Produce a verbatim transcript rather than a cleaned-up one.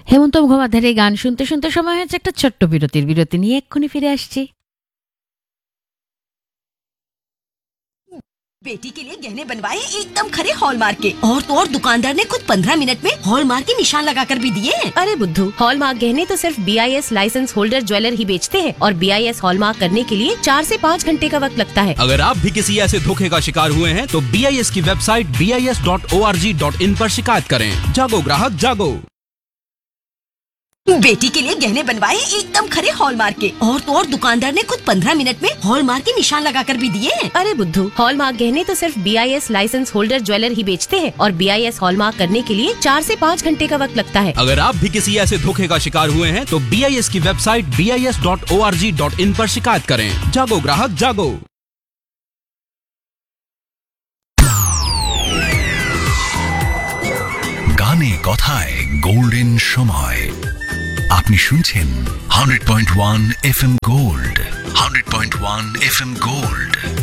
হেমন্ত মুখোপাধ্যায়ের এই গান শুনতে শুনতে সময় হয়েছে একটা ছোট্ট বিরতির। বিরতি নিয়ে এক্ষুনি ফিরে আসছি। बेटी के लिए गहने बनवाए एकदम खरे हॉलमार्क के, और तो और दुकानदार ने खुद पंद्रह मिनट में हॉलमार्क के निशान लगाकर भी दिए। अरे बुद्धू, हॉलमार्क गहने तो सिर्फ B I S licence holder jeweller ही बेचते हैं और बी आई एस हॉलमार्क करने के लिए चार से पाँच घंटे का वक्त लगता है। अगर आप भी किसी ऐसे धोखे का शिकार हुए हैं तो बी आई एस की website B I S dot O R G dot in पर शिकायत करें। जागो ग्राहक जागो। बेटी के लिए गहने बनवाए एकदम खरे हॉलमार्क के, और तो और दुकानदार ने खुद पंद्रह मिनट में हॉलमार्क के निशान लगाकर भी दिए। अरे बुद्धू, हॉलमार्क गहने तो सिर्फ B I S licence holder jeweller ही बेचते हैं और बी आई एस हॉलमार्क करने के लिए चार से पाँच घंटे का वक्त लगता है। अगर आप भी किसी ऐसे धोखे का शिकार हुए हैं तो बी आई एस की website B I S dot O R G dot in पर शिकायत करें। जागो ग्राहक जागो। গানে কথায় গোল্ডেন সময় আপনি শুনছেন hundred point one F M gold hundred point one F M gold.